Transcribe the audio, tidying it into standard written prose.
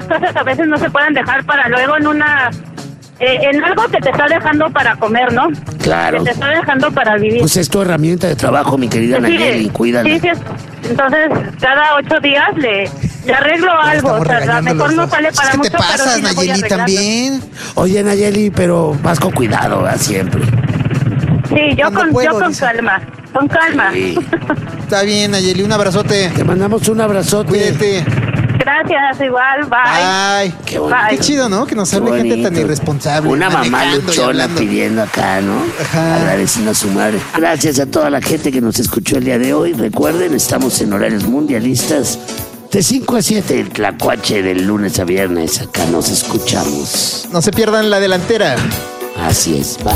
cosas a veces no se pueden dejar para luego en algo que te está dejando para comer, ¿no? Claro. Que te está dejando para vivir. Pues es tu herramienta de trabajo, mi querida Nayeli, cuídala. Sí. Entonces, cada 8 días le arreglo algo. O sea, a lo mejor no sale para ¿Qué mucho, te pasas, pero sí le voy Nayeli, arreglando. también? Oye, Nayeli, pero vas con cuidado, ¿verdad? Siempre. Sí, yo Cuando con puedo, dice. calma. Con calma. Sí. Está bien, Nayeli, un abrazote. Te mandamos un abrazote. Cuídate. Gracias, igual. Bye. Ay, Qué bonito. qué chido, ¿no? Que nos hable Qué gente tan bonito. irresponsable. Una mamá manejando y luchona hablando. pidiendo acá, ¿no? Ajá. Agradeciendo a su madre. Gracias a toda la gente que nos escuchó el día de hoy. Recuerden, estamos en horarios mundialistas. De 5 a 7, el Tlacuache del lunes a viernes. Acá nos escuchamos. No se pierdan la delantera. Así es. Bye.